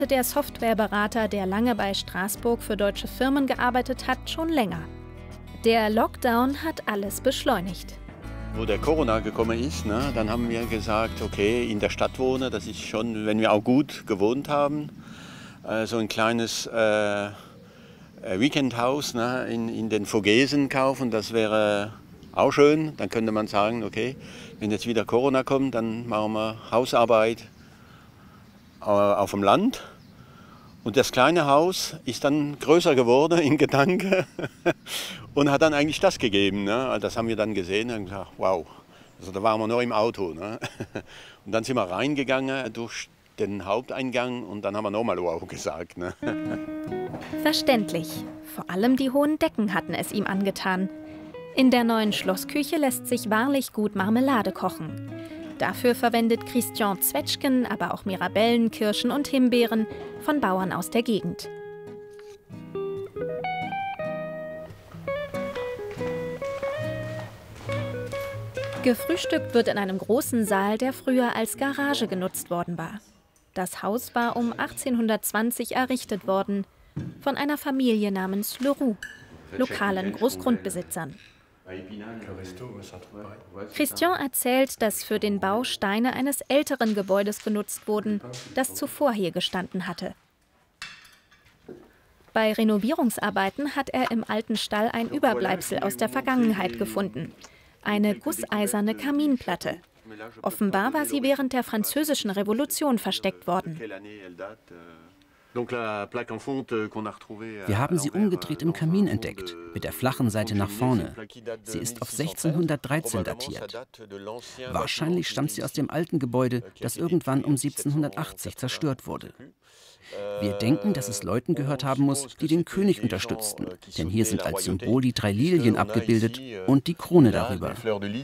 Der Softwareberater, der lange bei Straßburg für deutsche Firmen gearbeitet hat, schon länger. Der Lockdown hat alles beschleunigt. Wo der Corona gekommen ist, dann haben wir gesagt, okay, in der Stadt wohnen, das ist schon, wenn wir auch gut gewohnt haben, so ein kleines Weekendhaus in den Vogesen kaufen, das wäre auch schön. Dann könnte man sagen, okay, wenn jetzt wieder Corona kommt, dann machen wir Hausarbeit auf dem Land. Und das kleine Haus ist dann größer geworden in Gedanken und hat dann eigentlich das gegeben. Das haben wir dann gesehen und gesagt, wow, also da waren wir noch im Auto. Und dann sind wir reingegangen durch den Haupteingang und dann haben wir nochmal wow gesagt. Verständlich. Vor allem die hohen Decken hatten es ihm angetan. In der neuen Schlossküche lässt sich wahrlich gut Marmelade kochen. Dafür verwendet Christian Zwetschgen, aber auch Mirabellen, Kirschen und Himbeeren von Bauern aus der Gegend. Gefrühstückt wird in einem großen Saal, der früher als Garage genutzt worden war. Das Haus war um 1820 errichtet worden von einer Familie namens Leroux, lokalen Großgrundbesitzern. Christian erzählt, dass für den Bau Steine eines älteren Gebäudes genutzt wurden, das zuvor hier gestanden hatte. Bei Renovierungsarbeiten hat er im alten Stall ein Überbleibsel aus der Vergangenheit gefunden, eine gusseiserne Kaminplatte. Offenbar war sie während der Französischen Revolution versteckt worden. Wir haben sie umgedreht im Kamin entdeckt, mit der flachen Seite nach vorne. Sie ist auf 1613 datiert. Wahrscheinlich stammt sie aus dem alten Gebäude, das irgendwann um 1780 zerstört wurde. Wir denken, dass es Leuten gehört haben muss, die den König unterstützten, denn hier sind als Symbol die 3 Lilien abgebildet und die Krone darüber.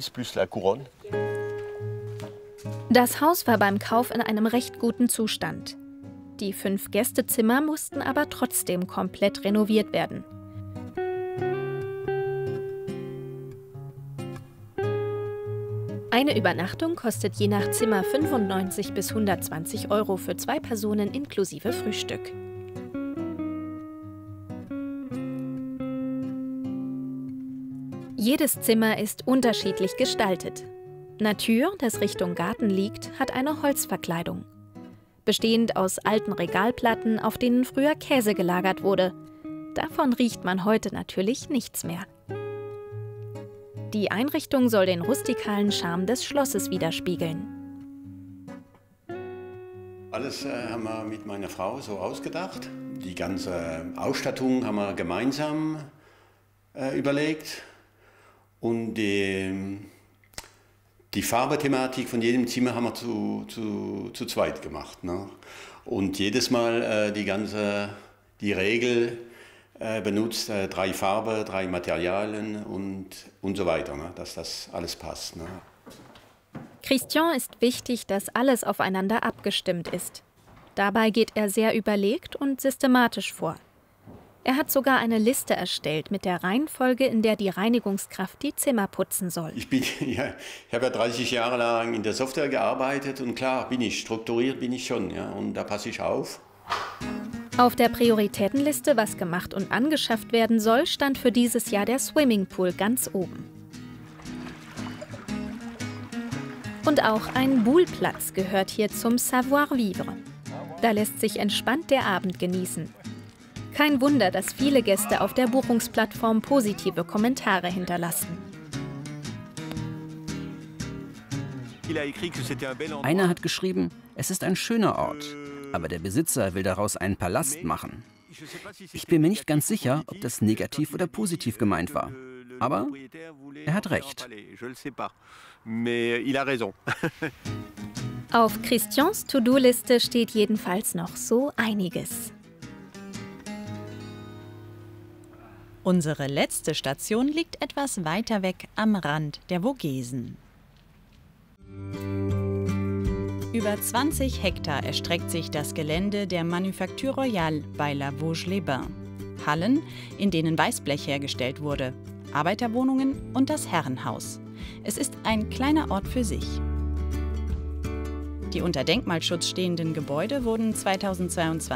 Das Haus war beim Kauf in einem recht guten Zustand. Die 5 Gästezimmer mussten aber trotzdem komplett renoviert werden. Eine Übernachtung kostet je nach Zimmer 95 bis 120 € für 2 Personen inklusive Frühstück. Jedes Zimmer ist unterschiedlich gestaltet. Natur, das Richtung Garten liegt, hat eine Holzverkleidung. Bestehend aus alten Regalplatten, auf denen früher Käse gelagert wurde. Davon riecht man heute natürlich nichts mehr. Die Einrichtung soll den rustikalen Charme des Schlosses widerspiegeln. Alles haben wir mit meiner Frau so ausgedacht. Die ganze Ausstattung haben wir gemeinsam überlegt. Und die Farbethematik von jedem Zimmer haben wir zu zweit gemacht. Und jedes Mal die Regel benutzt 3 Farben, 3 Materialien und so weiter, dass das alles passt. Christian ist wichtig, dass alles aufeinander abgestimmt ist. Dabei geht er sehr überlegt und systematisch vor. Er hat sogar eine Liste erstellt mit der Reihenfolge, in der die Reinigungskraft die Zimmer putzen soll. Ich habe ja 30 Jahre lang in der Software gearbeitet und klar, strukturiert bin ich schon, und da passe ich auf. Auf der Prioritätenliste, was gemacht und angeschafft werden soll, stand für dieses Jahr der Swimmingpool ganz oben. Und auch ein Buhlplatz gehört hier zum Savoir-vivre. Da lässt sich entspannt der Abend genießen. Kein Wunder, dass viele Gäste auf der Buchungsplattform positive Kommentare hinterlassen. Einer hat geschrieben, es ist ein schöner Ort, aber der Besitzer will daraus einen Palast machen. Ich bin mir nicht ganz sicher, ob das negativ oder positiv gemeint war. Aber er hat recht. Auf Christians To-Do-Liste steht jedenfalls noch so einiges. Unsere letzte Station liegt etwas weiter weg am Rand der Vogesen. Über 20 Hektar erstreckt sich das Gelände der Manufacture Royale bei La Vosges-les-Bains. Hallen, in denen Weißblech hergestellt wurde, Arbeiterwohnungen und das Herrenhaus. Es ist ein kleiner Ort für sich. Die unter Denkmalschutz stehenden Gebäude wurden 2022